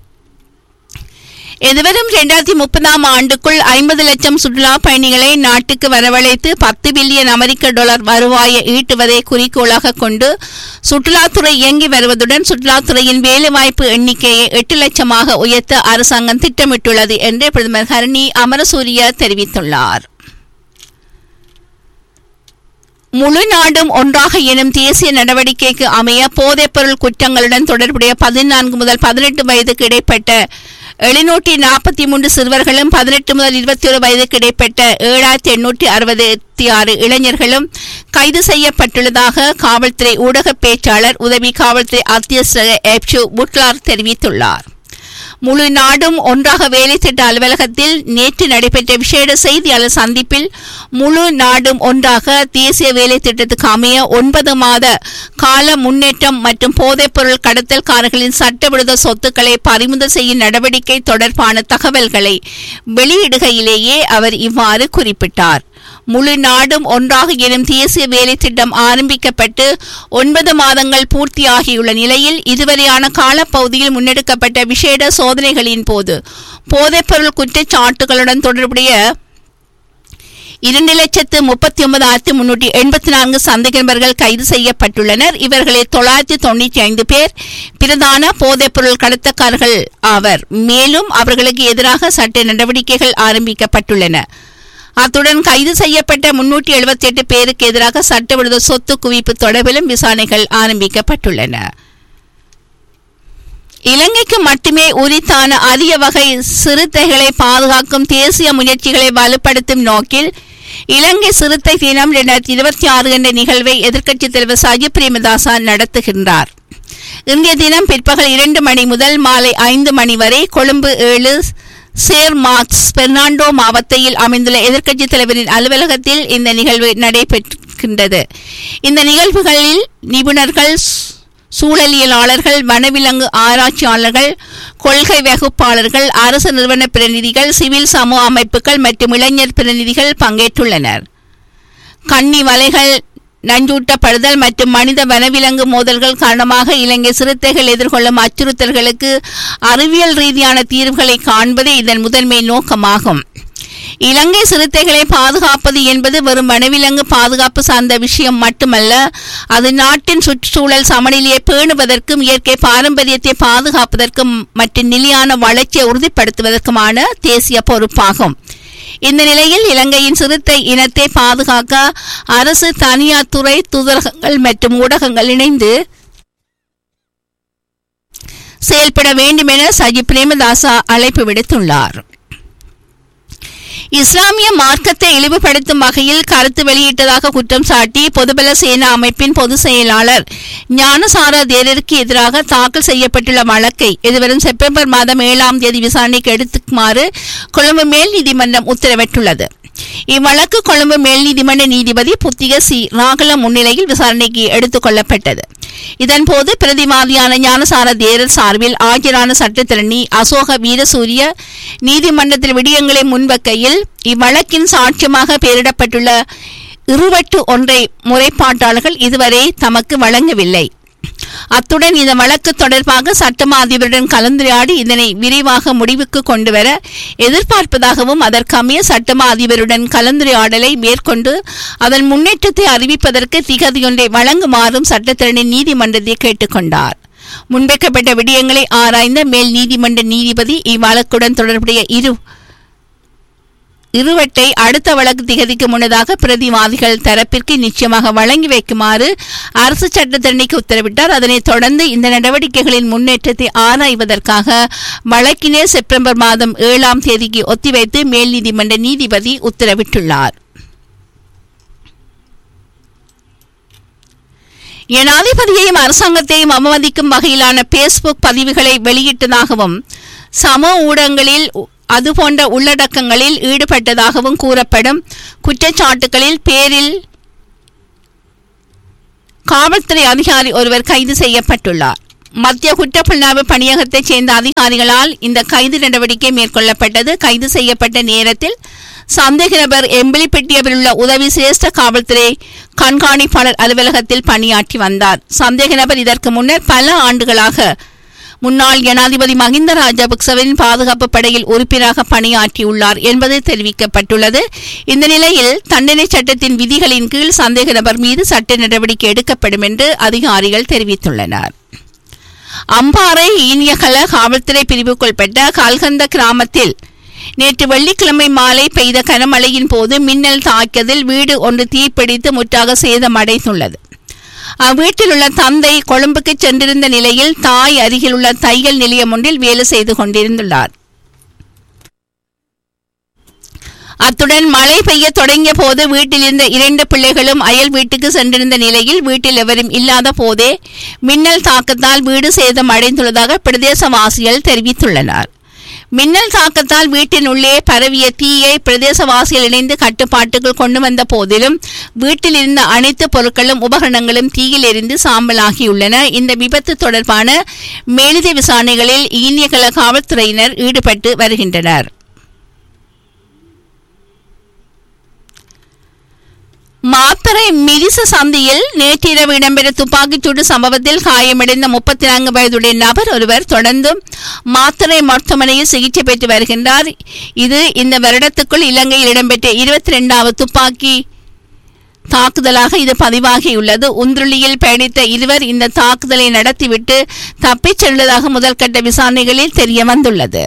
எதிர்வரும் இரண்டாயிரத்தி முப்பதாம் ஆண்டுக்குள் ஐம்பது லட்சம் சுற்றுலா பயணிகளை நாட்டுக்கு வரவழைத்து பத்து பில்லியன் அமெரிக்க டாலர் வருவாயை ஈட்டுவதை குறிக்கோளாக கொண்டு சுற்றுலாத்துறை இயங்கி வருவதுடன் சுற்றுலாத்துறையின் வேலைவாய்ப்பு எண்ணிக்கையை எட்டு லட்சமாக உயர்த்த அரசாங்கம் திட்டமிட்டுள்ளது என்று பிரதமர் ஹரணி அமரசூரிய தெரிவித்துள்ளார். முழு நாடும் ஒன்றாக எனும் தேசிய நடவடிக்கைக்கு அமைய போதைப்பொருள் குற்றங்களுடன் தொடர்புடைய பதினான்கு முதல் பதினெட்டு வயதுக்கு இடைப்பட்ட எழுநூற்றி நாற்பத்தி மூன்று சிறுவர்களும் பதினெட்டு முதல் இருபத்தி ஒரு வயதுக்கு இடைப்பட்ட ஏழாயிரத்தி எண்ணூற்றி அறுபத்தி ஆறு இளைஞர்களும் கைது செய்யப்பட்டுள்ளதாக காவல்துறை ஊடக பேச்சாளர் உதவி காவல்துறை அத்தியட்சகர் எப்சு புட்லார் தெரிவித்துள்ளார். முழு நாடும் ஒன்றாக வேலை திட்ட அலுவலகத்தில் நேற்று நடைபெற்ற விசேட செய்தியாளர் சந்திப்பில் முழு நாடும் ஒன்றாக தேசிய வேலை திட்டத்துக்கு அமைய ஒன்பது மாத கால முன்னேற்றம் மற்றும் போதைப்பொருள் கடத்தல்காரர்களின் சட்டவிரோத சொத்துக்களை பறிமுதல் செய்யும் நடவடிக்கை தொடர்பான தகவல்களை வெளியிடுகையிலேயே அவர் இவ்வாறு குறிப்பிட்டார். முழு நாடும் ஒன்றாக எனும் தேசிய வேலை திட்டம் ஆரம்பிக்கப்பட்டு ஒன்பது மாதங்கள் பூர்த்தியாகியுள்ள நிலையில் இதுவரையான காலப்பகுதியில் முன்னெடுக்கப்பட்ட விசேட சோதனைகளின் போது போதைப்பொருள் குற்றச்சாட்டுகளுடன் தொடர்புடைய இரண்டு லட்சத்து முப்பத்தி ஒன்பதாயிரத்தி முன்னூற்றி எண்பத்தி நான்கு சந்தேக நபர்கள் கைது செய்யப்பட்டுள்ளனர். இவர்களில் தொள்ளாயிரத்தி தொண்ணூற்றி ஐந்து பேர் பிரதான போதைப்பொருள் கடத்தக்காரர்கள் ஆவர். மேலும் அவர்களுக்கு எதிராக சட்ட நடவடிக்கைகள் ஆரம்பிக்கப்பட்டுள்ளன. அத்துடன் கைது செய்யப்பட்ட முன்னூற்றி எழுபத்தி எட்டு பேருக்கு எதிராக சட்டவிரோத சொத்து குவிப்பு தொடர்பிலும் விசாரணைகள் ஆரம்பிக்கப்பட்டுள்ளன. இலங்கைக்கு மட்டுமே உரித்தான அரிய வகை சிறுத்தைகளை பாதுகாக்கும் தேசிய முயற்சிகளை வலுப்படுத்தும் நோக்கில் இலங்கை சிறுத்தை தினம் இரண்டாயிரத்தி இருபத்தி ஆறு என்ற நிகழ்வை எதிர்க்கட்சித் தலைவர் சஜித் பிரேமதாச நடத்துகின்றார். இன்றைய தினம் பிற்பகல் இரண்டு மணி முதல் மாலை ஐந்து மணி வரை கொழும்பு ஏழு சேர் மார்க்ஸ் பெர்னாண்டோ மாவட்டத்தில் அமைந்துள்ள எதிர்க்கட்சித் தலைவரின் அலுவலகத்தில் இந்த நிகழ்வு நடைபெறுகின்றது. இந்த நிகழ்வுகளில் நிபுணர்கள், சூழலியலாளர்கள், வனவிலங்கு ஆராய்ச்சியாளர்கள், கொள்கை வகுப்பாளர்கள், அரசு நிறுவன பிரதிநிதிகள், சிவில் சமூக அமைப்புகள் மற்றும் இளைஞர் பிரதிநிதிகள் பங்கேற்றுள்ளனர். கன்னி வலைகள், நஞ்சூட்டப்படுதல் மற்றும் மனித வனவிலங்கு மோதல்கள் காரணமாக இலங்கை சிறுத்தைகள் எதிர்கொள்ளும் அச்சுறுத்தல்களுக்கு அறிவியல் ரீதியான தீர்வுகளை காண்பதே இதன் முதன்மை நோக்கமாகும். இலங்கை சிறுத்தைகளை பாதுகாப்பது என்பது வெறும் வனவிலங்கு பாதுகாப்பு சார்ந்த விஷயம் மட்டுமல்ல, அது நாட்டின் சுற்றுச்சூழல் சமநிலையை பேணுவதற்கும் இயற்கை பாரம்பரியத்தை பாதுகாப்பதற்கும் மற்றும் நிலையான வளர்ச்சியை உறுதிப்படுத்துவதற்குமான தேசிய பொறுப்பாகும். இந்த நிலையில் இலங்கையின் சிறுத்தை இனத்தை பாதுகாக்க அரசு, தனியார் துறை, தூதரகங்கள் மற்றும் ஊடகங்கள் இணைந்து செயல்பட வேண்டும் என சஜித் பிரேமதாசா அழைப்பு விடுத்துள்ளார். இஸ்லாமிய மார்க்கத்தை இழிவுபடுத்தும் வகையில் கருத்து வெளியிட்டதாக குற்றம் சாட்டி பொதுபல சேனா அமைப்பின் பொதுச் செயலாளர் ஞானசார தேரருக்கு எதிராக தாக்கல் செய்யப்பட்டுள்ள வழக்கை எதிர்வரும் செப்டம்பர் மாதம் ஏழாம் தேதி விசாரணைக்கு எடுத்துக்குமாறு கொழும்பு மேல் நீதிமன்றம் உத்தரவிட்டுள்ளது. இவ்வழக்கு கொழும்பு மேல் நீதிமன்ற நீதிபதி புத்திக சி ராகல முன்னிலையில் விசாரணைக்கு எடுத்துக் கொள்ளப்பட்டது. இதன்போது பிரதிவாதியான ஞானசார தேரர் சார்பில் ஆஜரான சட்டத்திரணி அசோக வீரசூரிய நீதிமன்றத்தில் விடயங்களை முன்வைக்கையில் இவ்வழக்கின் சாட்சியமாக பெயரிடப்பட்டுள்ள இருவட்டு ஒன்றை முறைப்பாட்டாளர்கள் இதுவரை தமக்கு வழங்கவில்லை. அத்துடன் இந்த வழக்கு தொடர்பாக சட்டமா அதிபருடன் கலந்துரையாடி இதனை விரைவாக முடிவுக்கு கொண்டுவர எதிர்பார்ப்பதாகவும் அதற்கமைய சட்டமா அதிபருடன் கலந்துரையாடலை மேற்கொண்டு அதன் முன்னேற்றத்தை அறிவிப்பதற்கு திகதியொன்றை வழங்குமாறும் சட்டத்திரணி நீதிமன்றத்தை கேட்டுக்கொண்டார். முன்வைக்கப்பட்ட விடயங்களை ஆராய்ந்த மேல் நீதிமன்ற நீதிபதி இவ்வழக்குடன் தொடர்புடைய இரு இருவட்டை அடுத்த வழக்கு திகதிக்கு முன்னதாக பிரதிவாதிகள் தரப்பிற்கு நிச்சயமாக வழங்கி வைக்குமாறு அரசு சட்டத்தரணிக்கு உத்தரவிட்டார். அதனைத் தொடர்ந்து இந்த நடவடிக்கைகளின் முன்னேற்றத்தை ஆராய்வதற்காக வழக்கினை செப்டம்பர் மாதம் ஏழாம் தேதிக்கு ஒத்திவைத்து மேல் நீதிமன்ற நீதிபதி உத்தரவிட்டுள்ளார். ஜனாதிபதியையும் அரசாங்கத்தையும் அவமதிக்கும் வகையிலான பேஸ்புக் பதிவுகளை வெளியிட்டதாகவும் சமூக ஊடகங்களில் அதுபோன்ற உள்ளடக்கங்களில் ஈடுபட்டதாகவும் கூறப்படும் குற்றச்சாட்டுகளில் பேரில் காவல்துறை அதிகாரி ஒருவர் கைது செய்யப்பட்டுள்ளார். மத்திய குற்றப்புலனாய்வு பணியகத்தைச் சேர்ந்த அதிகாரிகளால் இந்த கைது நடவடிக்கை மேற்கொள்ளப்பட்டது. கைது செய்யப்பட்ட நேரத்தில் சந்தேக நபர் எம்பிலிப்பட்டியில் உள்ள உதவி சிரேஷ்ட காவல்துறை கண்காணிப்பாளர் அலுவலகத்தில் பணியாற்றி வந்தார். சந்தேக நபர் இதற்கு முன்னர் பல ஆண்டுகளாக முன்னாள் ஜனாதிபதி மஹிந்த ராஜபக்சவின் பாதுகாப்பு படையில் உறுப்பினராக பணியாற்றியுள்ளார் என்பது தெரிவிக்கப்பட்டுள்ளது. இந்த நிலையில் தண்டனை சட்டத்தின் விதிகளின் கீழ் சந்தேக நபர் மீது சட்ட நடவடிக்கை எடுக்கப்படும் என்று அதிகாரிகள் தெரிவித்துள்ளனர். அம்பாறை ஈனியகல காவல்துறை பிரிவுக்குட்பட்ட கல்கந்த கிராமத்தில் நேற்று வெள்ளிக்கிழமை மாலை பெய்த கனமழையின் போது மின்னல் தாக்கியதில் வீடு ஒன்று தீப்பிடித்து முற்றாக சேதமடைந்துள்ளது. அவ்வீட்டில் உள்ள தந்தை கொழும்புக்கு சென்றிருந்த நிலையில் தாய் அருகில் உள்ள தையல் நிலையம் ஒன்றில் வேலை செய்து கொண்டிருந்துள்ளார். அத்துடன் மழை பெய்ய தொடங்கிய போது வீட்டில் இருந்த இரண்டு பிள்ளைகளும் அயல் வீட்டுக்கு சென்றிருந்த நிலையில் வீட்டில் எவரும் இல்லாத போதே மின்னல் தாக்கத்தால் வீடு சேதம் அடைந்துள்ளதாக பிரதேசவாசிகள் தெரிவித்துள்ளனர். மின்னல் தாக்கத்தால் வீட்டின் உள்ளே பரவிய தீயை பிரதேசவாசிகள் இணைந்து கட்டுப்பாட்டுக்குள் கொண்டு வந்த போதிலும் வீட்டில் இருந்த அனைத்து பொருட்களும் உபகரணங்களும் தீயில் எரிந்து சாம்பலாகியுள்ளன. இந்த விபத்து தொடர்பான மேலதிக விசாரணைகளில் ஈனியகல காவல்துறையினர் ஈடுபட்டு வருகின்றனர். மாத்தறை மிரிச சந்தியில் நேற்றிரவு இடம்பெற்ற துப்பாக்கிச்சூடு சம்பவத்தில் காயமடைந்த முப்பத்தி நான்கு வயதுடைய நபர் ஒருவர் தொடர்ந்து மாத்தறை மருத்துவமனையில் சிகிச்சை பெற்று வருகின்றார். இது இந்த வருடத்துக்குள் இலங்கையில் இடம்பெற்ற இருபத்தி இரண்டாவது துப்பாக்கி தாக்குதலாக இது பதிவாகியுள்ளது. உந்துருளியில் பயணித்த இருவர் இந்த தாக்குதலை நடத்திவிட்டு தப்பிச் சென்றதாக முதல்கட்ட விசாரணைகளில் தெரிய வந்துள்ளது.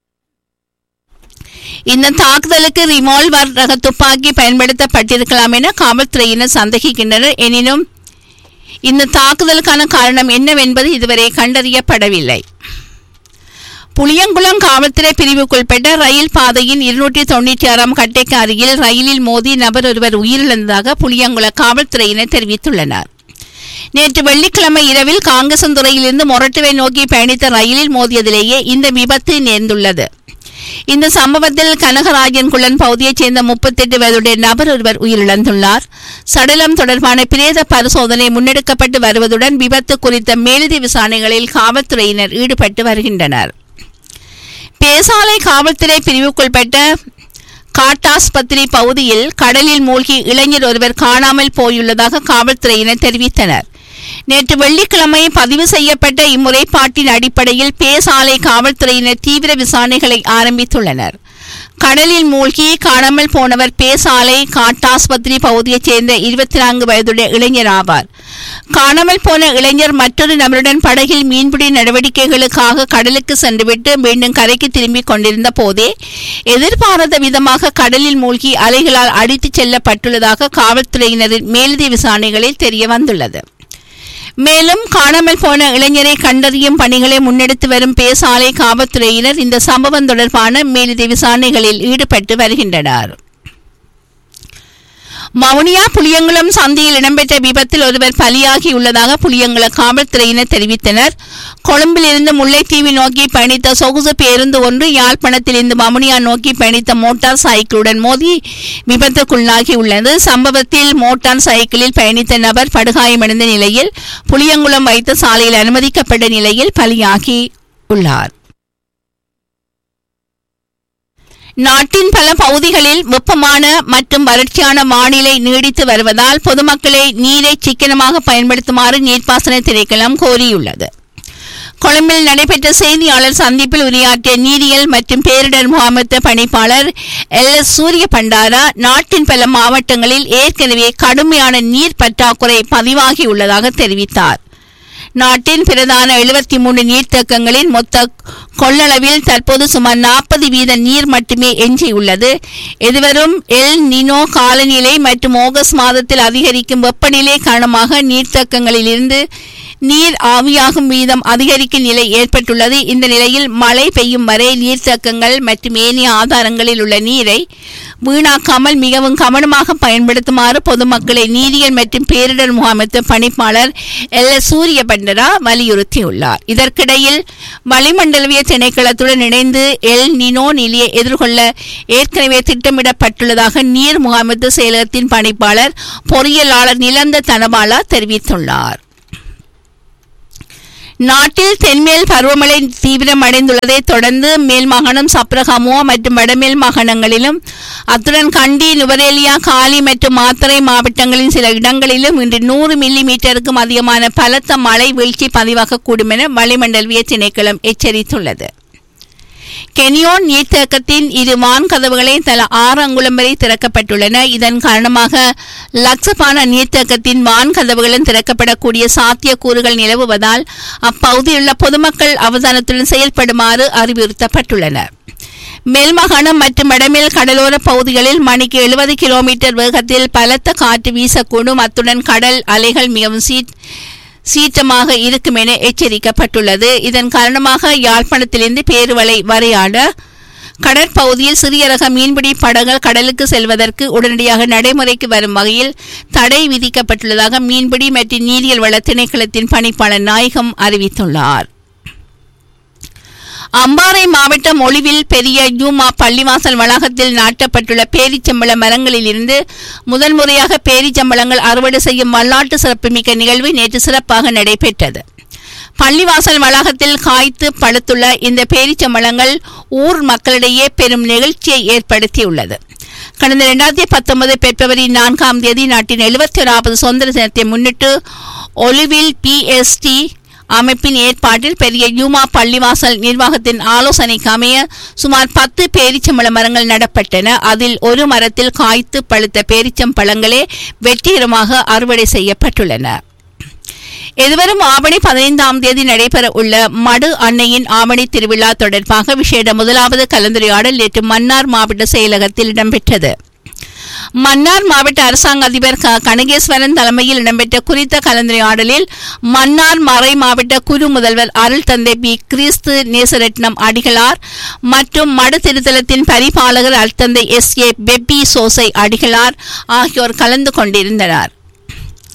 இந்த தாக்குதலுக்கு ரிவால்வர் ரக துப்பாக்கி பயன்படுத்தப்பட்டிருக்கலாம் என காவல்துறையினர் சந்தேகிக்கின்றனர். எனினும் இந்த தாக்குதலுக்கான காரணம் என்னவென்பது இதுவரை கண்டறியப்படவில்லை. புளியங்குளம் காவல்துறை பிரிவுக்குட்பட்ட ரயில் பாதையின் இருநூற்றி தொன்னூற்றி ஆறாம் கட்டைக்கு அருகில் ரயிலில் மோதி நபர் ஒருவர் உயிரிழந்ததாக புளியங்குளம் காவல்துறையினர் தெரிவித்துள்ளனர். நேற்று வெள்ளிக்கிழமை இரவில் காங்கேசன்துறையிலிருந்து மொரட்டுவை நோக்கி பயணித்த ரயிலில் மோதியதிலேயே இந்த விபத்து நேர்ந்துள்ளது. இந்த சம்பவத்தில் கனகராஜன் குள்ளன் பகுதியைச் சேர்ந்த முப்பத்தி எட்டு வயதுடைய நபர் ஒருவர் உயிரிழந்துள்ளார். சடலம் தொடர்பான பிரேத பரிசோதனை முன்னெடுக்கப்பட்டு வருவதுடன் விபத்து குறித்த மேலதிக விசாரணைகளில் காவல்துறையினர் ஈடுபட்டு வருகின்றனர். பேசாலை காவல்துறை பிரிவுக்குட்பட்ட காட்டாஸ்பத்திரி பகுதியில் கடலில் மூழ்கி இளைஞர் ஒருவர் காணாமல் போயுள்ளதாக காவல்துறையினர் தெரிவித்தனர். நேற்று வெள்ளிக்கிழமை பதிவு செய்யப்பட்ட இம்முறைப்பாட்டின் அடிப்படையில் பேசாலை காவல்துறையினர் தீவிர விசாரணைகளை ஆரம்பித்துள்ளனர். கடலில் மூழ்கி காணாமல் போனவர் பேசாலை காட்டாஸ்பத்திரி பகுதியைச் சேர்ந்த இருபத்தி நான்கு வயதுடைய இளைஞர் ஆவார். காணாமல் போன இளைஞர் மற்றொரு நபருடன் படகில் மீன்பிடி நடவடிக்கைகளுக்காக கடலுக்கு சென்றுவிட்டு மீண்டும் கரைக்கு திரும்பிக் கொண்டிருந்த போதே எதிர்பாராத விதமாக கடலில் மூழ்கி அலைகளால் அடித்துச் செல்லப்பட்டுள்ளதாக காவல்துறையினரின் மேலதிக விசாரணைகளில் தெரிய வந்துள்ளது. மேலும் காணாமல் போன இளைஞரை கண்டறியும் பணிகளை முன்னெடுத்து வரும் பேசாலை காவல்துறையினர் இந்த சம்பவம் தொடர்பான மேலதிக விசாரணைகளில் ஈடுபட்டு வருகின்றனர். மவுனியா புளியங்குளம் சந்தையில் இடம்பெற்ற விபத்தில் ஒருவர் பலியாகியுள்ளதாக புளியங்குள காவல்துறையினர் தெரிவித்தனர். கொழும்பிலிருந்து முல்லைத்தீவு நோக்கி பயணித்த சொகுசு பேருந்து ஒன்று யாழ்ப்பாணத்திலிருந்து மவுனியா நோக்கி பயணித்த மோட்டார் சைக்கிளுடன் மோதி விபத்துக்குள்ளாகியுள்ளது. சம்பவத்தில் மோட்டார் சைக்கிளில் பயணித்த நபர் படுகாயமடைந்த நிலையில் புளியங்குளம் வைத்த சாலையில் அனுமதிக்கப்பட்ட நிலையில் பலியாகி உள்ளார். நாட்டின் பல பகுதிகளில் வெப்பமான மற்றும் வறட்சியான வானிலை நீடித்து வருவதால் பொதுமக்களை நீரை சிக்கனமாக பயன்படுத்துமாறு நீர்ப்பாசன திணைக்களம் கோரியுள்ளது. கொழும்பில் நடைபெற்ற செய்தியாளர் சந்திப்பில் உரையாற்றிய நீரியல் மற்றும் பேரிடர் முகாமைத்துவ பணிப்பாளர் எல் எஸ் சூரிய பண்டாரா நாட்டின் பல மாவட்டங்களில் ஏற்கனவே கடுமையான நீர் பற்றாக்குறை பதிவாகியுள்ளதாக தெரிவித்தார். நாட்டின் பிரதான எழுபத்தி மூன்று நீர்த்தேக்கங்களின் மொத்த கொள்ளளவில் தற்போது சுமார் நாற்பது வீத நீர் மட்டுமே எஞ்சியுள்ளது. எதிர்வரும் எல் நினோ காலநிலை மற்றும் ஆகஸ்ட் மாதத்தில் அதிகரிக்கும் வெப்பநிலை காரணமாக நீர்த்தேக்கங்களிலிருந்து நீர் ஆவியாகும் வீதம் அதிகரிக்கும் நிலை ஏற்பட்டுள்ளது. இந்த நிலையில் மழை பெய்யும் வரை நீர்த்தேக்கங்கள் மற்றும் ஏனைய ஆதாரங்களில் உள்ள நீரை வீணாக்காமல் மிகவும் கவனமாக பயன்படுத்துமாறு பொதுமக்களை நீரியல் மற்றும் பேரிடர் முகாமைத்துவ பணிப்பாளர் எல் எஸ் சூரிய பண்டரா வலியுறுத்தியுள்ளார். இதற்கிடையில் வளிமண்டலவிய திணைக்களத்துடன் இணைந்து எல் நினோ நிலையை எதிர்கொள்ள ஏற்கனவே திட்டமிடப்பட்டுள்ளதாக நீர் முகாமைத்துவ செயலகத்தின் பணிப்பாளர் பொறியியலாளர் நிலந்த தனபாலா தெரிவித்துள்ளார். நாட்டில் தென்மேல் பருவமழை தீவிரமடைந்துள்ளதை தொடர்ந்து மேல் மாகாணம் சப்ரகமுவா மற்றும் வடமேல் மாகாணங்களிலும் அத்துடன் கண்டி நுவரேலியா காலி மற்றும் மாத்தறை மாவட்டங்களின் சில இடங்களிலும் இன்று நூறு மில்லி மீட்டருக்கும் அதிகமான பலத்த மழை வீழ்ச்சி பதிவாகக்கூடும் என வளிமண்டலவிய திணைக்களம் எச்சரித்துள்ளது. கெனியோன் நீர்த்தேக்கத்தின் இரு வான் கதவுகளை தலா ஆறு அங்குலம் வரை திறக்கப்பட்டுள்ளன. இதன் காரணமாக லக்ஸபான நீர்த்தேக்கத்தின் வான் கதவுகளும் திறக்கப்படக்கூடிய சாத்திய கூறுகள் நிலவுவதால் அப்பகுதியில் உள்ள பொதுமக்கள் அவதானத்துடன் செயல்படுமாறு அறிவுறுத்தப்பட்டுள்ளனர். மேல்மாகாணம் மற்றும் வடமேல் கடலோர பகுதிகளில் மணிக்கு எழுபது கிலோமீட்டர் வேகத்தில் பலத்த காற்று வீசக்கூடும். அத்துடன் கடல் அலைகள் மிகவும் சீட் சீற்றமாக இருக்கும் என எச்சரிக்கப்பட்டுள்ளது. இதன் காரணமாக யாழ்ப்பாணத்திலிருந்து பேருவளை வரையான கடற்பகுதியில் சிறிய ரக மீன்பிடி படகுகள் கடலுக்கு செல்வதற்கு உடனடியாக நடைமுறைக்கு வரும் வகையில் தடை விதிக்கப்பட்டுள்ளதாக மீன்பிடி மற்றும் நீரியல் வள திணைக்களத்தின் பணிப்பாளர் நாயகம் அறிவித்துள்ளார். அம்பாறை மாவட்டம் ஒளிவில் பெரிய யூமா பள்ளிவாசல் வளாகத்தில் நாட்டப்பட்டுள்ள பேரிச்சம்பள மரங்களில் இருந்து முதல் முறையாக பேரிச்சம்பளங்கள் அறுவடை செய்யும் வரலாற்று சிறப்புமிக்க நிகழ்வு நேற்று சிறப்பாக நடைபெற்றது. பள்ளிவாசல் வளாகத்தில் காய்த்து பழுத்துள்ள இந்த பேரிச்சம்பளங்கள் ஊர் மக்களிடையே பெரும் நிகழ்ச்சியை ஏற்படுத்தியுள்ளது. கடந்த இரண்டாயிரத்தி பத்தொன்பது பிப்ரவரி நான்காம் தேதி நாட்டின் எழுபத்தி ஓராவது சுதந்திர தினத்தை முன்னிட்டு ஒளிவில் பி எஸ் டி அமைப்பின் ஏற்பாட்டில் பெரிய யூமா பள்ளிவாசல் நிர்வாகத்தின் ஆலோசனைக்கு அமைய சுமார் பத்து பேரிச்சம்பழ மரங்கள் நடப்பட்டன. அதில் ஒரு மரத்தில் காய்த்து பழுத்த பேரிச்சம்பழங்களே வெற்றிகரமாக அறுவடை செய்யப்பட்டுள்ளன. எதிர்வரும் ஆவணி பதினைந்தாம் தேதி நடைபெற உள்ள மடு அன்னையின் ஆவணி திருவிழா தொடர்பாக விசேட முதலாவது கலந்துரையாடல் நேற்று மன்னார் மாவட்ட செயலகத்தில் இடம்பெற்றது. மன்னார் மாவட்ட அரசாங்க அதிபர் கனகேஸ்வரன் தலைமையில் இடம்பெற்ற குறித்த கலந்துரையாடலில் மன்னார் மறை மாவட்ட குரு முதல்வர் அருள் தந்தை பி கிறிஸ்து நேசரட்னம் அடிகளார் மற்றும் மடு திருத்தலத்தின் பரிபாலகர் அருள்தந்தை எஸ் ஏ பெப்பி சோசை அடிகளார் ஆகியோர் கலந்து கொண்டிருந்தனர்.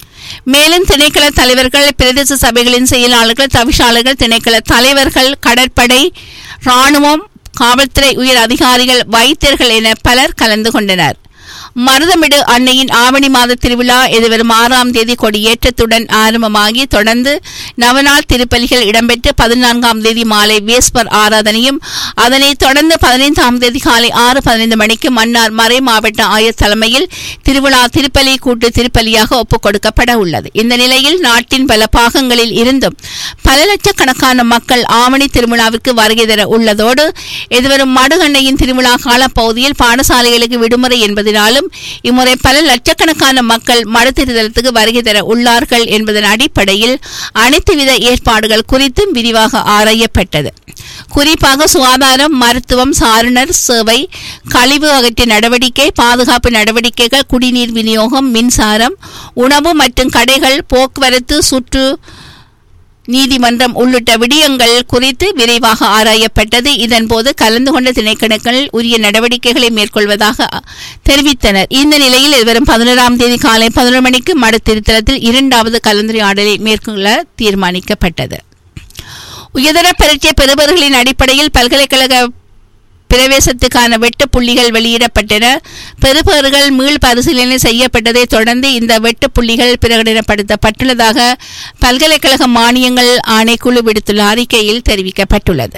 மேலும் திணைக்கள தலைவர்கள், பிரதேச சபைகளின் செயலாளர்கள், தவிசாளர்கள், திணைக்கள தலைவர்கள், கடற்படை, இராணுவம், காவல்துறை உயர் அதிகாரிகள், வைத்தியர்கள் என பலர் கலந்து கொண்டனர். மருதமிடு அன்னையின் ஆவணி மாத திருவிழா எதிர்வரும் ஆறாம் தேதி கொடியேற்றத்துடன் ஆரம்பமாகி தொடர்ந்து நவநாள் திருப்பலிகள் இடம்பெற்று பதினான்காம் தேதி மாலை வேஸ்பர் ஆராதனையும் அதனைத் தொடர்ந்து பதினைந்தாம் தேதி காலை ஆறு பதினைந்து மணிக்கு மன்னார் மறை மாவட்ட ஆயர் தலைமையில் திருவிழா திருப்பலி கூட்டு திருப்பலியாக ஒப்புக் கொடுக்கப்பட உள்ளது. இந்த நிலையில் நாட்டின் பல பாகங்களில் இருந்தும் பல லட்சக்கணக்கான மக்கள் ஆவணி திருவிழாவிற்கு வருகை தர உள்ளதோடு எதிர்வரும் மடுகண்ணையின் திருவிழா காலப்பகுதியில் பாடசாலைகளுக்கு விடுமுறை என்பதனாலும் இம்முறை பல லட்சக்கணக்கான மக்கள் மடுதிருத்தலுக்கு வருகை தர உள்ளார்கள் என்பதன் அடிப்படையில் அனைத்து வித ஏற்பாடுகள் குறித்தும் விரிவாக ஆராயப்பட்டது. குறிப்பாக சுகாதாரம், மருத்துவம், சாரணர் சேவை, கழிவு அகற்ற நடவடிக்கை, பாதுகாப்பு நடவடிக்கைகள், குடிநீர் விநியோகம், மின்சாரம், உணவு மற்றும் கடைகள், போக்குவரத்து, சுற்று நீதிமன்றம் உள்ளிட்ட விடயங்கள் குறித்து விரைவாக ஆராயப்பட்டது. இதன்போது கலந்து கொண்ட திணைக்களங்கள் உரிய நடவடிக்கைகளை மேற்கொள்வதாக தெரிவித்தனர். இந்த நிலையில் எதிர்வரும் பதினோராம் தேதி காலை பதினொரு மணிக்கு மடுதிருத்தலத்தில் இரண்டாவது கலந்துரையாடலை மேற்கொள்ள தீர்மானிக்கப்பட்டது. உயர்தர பரீட்சை பெறுபவர்களின் அடிப்படையில் பல்கலைக்கழக பிரவேசத்துக்கான வெட்டு புள்ளிகள் வெளியிடப்பட்டன. பெறுபவர்கள் மீள் பரிசீலனை செய்யப்பட்டதை தொடர்ந்து இந்த வெட்டு புள்ளிகள் பிரகடனப்படுத்தப்பட்டுள்ளதாக பல்கலைக்கழக மானியங்கள் ஆணைக்குழு விடுத்துள்ள அறிக்கையில் தெரிவிக்கப்பட்டுள்ளது.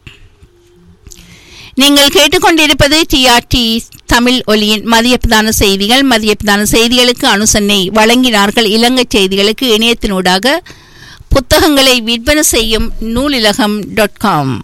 நீங்கள் கேட்டுக்கொண்டிருப்பது டிஆர்டி தமிழ் ஒலியின் மதிய பிரதான செய்திகள். மதிய பிரதான செய்திகளுக்கு அனுசரணை வழங்கினார்கள் இலங்கை செய்திகளுக்கு இணையத்தினூடாக புத்தகங்களை விற்பனை செய்யும் நூலிலகம் டாட் காம்.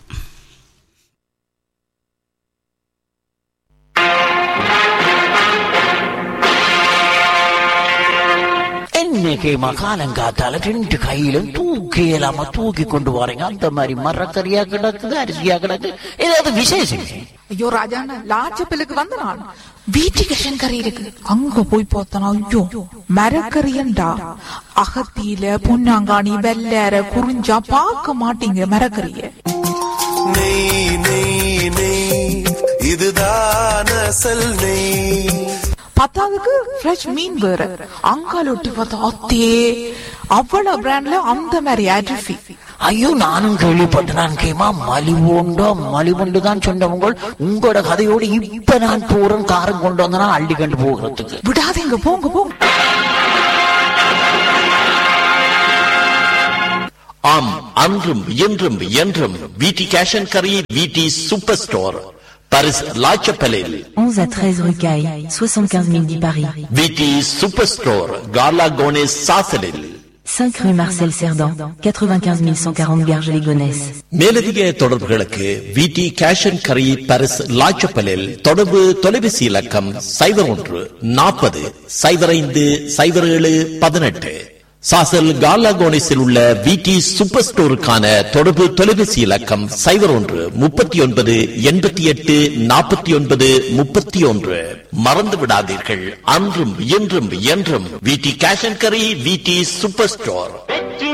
இன்னைக்கு மகாலங்காத்தால ரெண்டு கையிலும் தூக்கி இல்லாம தூக்கி கொண்டு வரீங்க. அந்த மாதிரி மரக்கறியா கிடக்குது, அரிசியா கிடக்கு, ஏதாவது விசேஷம்? ஐயோ ராஜாண்ணா, லாச்சப்பிலுக்கு வந்த நான் வீட்டுக்கு கறி இருக்கு, அங்க போய் பார்த்தனா ஐயோ மரக்கறியண்டா. அகத்தியில பொன்னாங்காணி வெள்ளற குறிஞ்சா பார்க்க மாட்டீங்க மரக்கறிய. நெய் நெய் நெய் இதுதான் அசல் நெய். பத்தாவதுக்கு ஃப்ரெஷ் மீன் வேற, அங்காலொட்டி பார்த்தா அத்தே அவ்வளவு பிராண்ட்ல அந்த மாதிரி அரிசி. ஐயோ நானும் கேள்விப்பட்டேன். கேமா மலிவுண்டோ மலிவுண்டு தான் சொன்னவங்க. உங்களோட கதையோடு இப்ப நான் போறேன், காரம் கொண்டு வந்தனா அள்ளி கண்டு போகிறதுக்கு. விடாதீங்க, போங்க போங்க. ஆம், அன்றும் இன்றும் என்றும் விடி கேஷ் அண்ட் கரி, விடி super store, Paris Lachapelle. onze à treize rue Caille, soixante-quinze mille dix Paris. Viti Superstore, Gala Gonesse Sasselil. cinq rue Marcel Cerdan, quatre-vingt-quinze mille cent quarante Garges-les-Gonesse. மேலதிக தொடர்புகளுக்கு விடி கேஷ் அண்ட் கரி பாரிஸ் லாச்சப்பலில் தொடர்பு தொலைபேசி இலக்கம் சைபர் ஒன்று நாற்பது சைபர் ஐந்து சைபர் ஏழு பதினெட்டு. சாசல் காலாகோனிஸில் உள்ள விடி சூப்பர் ஸ்டோருக்கான தொடர்பு தொலைபேசி இலக்கம் சைபர் ஒன்று முப்பத்தி ஒன்பது எண்பத்தி எட்டு நாற்பத்தி ஒன்பது முப்பத்தி ஒன்று. மறந்து விடாதீர்கள், அன்றும் இன்றும் என்றும் விடி கேஷ் அண்ட் கரி, விடி சூப்பர் ஸ்டோர்.